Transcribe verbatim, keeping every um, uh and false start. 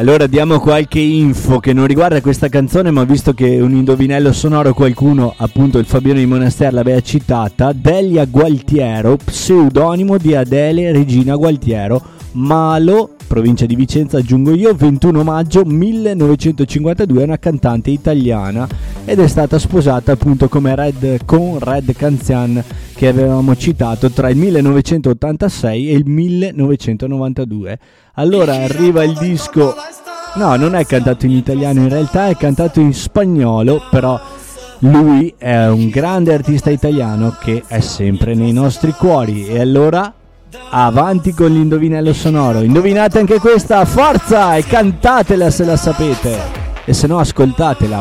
Allora diamo qualche info che non riguarda questa canzone, ma visto che un indovinello sonoro qualcuno, appunto il Fabiano di Monastero, l'aveva citata. Delia Gualtiero, pseudonimo di Adele Regina Gualtiero, Malo, provincia di Vicenza, aggiungo io, ventuno maggio millenovecentocinquantadue, è una cantante italiana ed è stata sposata appunto come Red, con Red Canzian, che avevamo citato tra il millenovecentottantasei e il millenovecentonovantadue. Allora arriva il disco, no, non è cantato in italiano, in realtà è cantato in spagnolo, però lui è un grande artista italiano che è sempre nei nostri cuori. E allora avanti con l'indovinello sonoro, indovinate anche questa, forza, e cantatela se la sapete, e se no ascoltatela,